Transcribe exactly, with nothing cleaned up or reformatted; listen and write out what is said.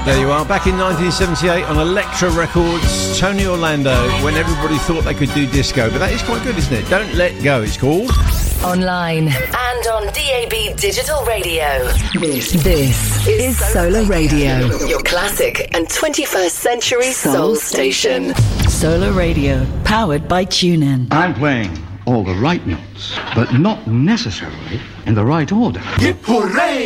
There you are, back in nineteen seventy-eight on Elektra Records, Tony Orlando, when everybody thought they could do disco. But that is quite good, isn't it? Don't Let Go, it's called. Online and on D A B Digital Radio. This, this is Solar Radio, your classic and twenty-first century soul, soul station. Solar Radio, powered by TuneIn. I'm playing all the right notes, but not necessarily in the right order. Hip hooray!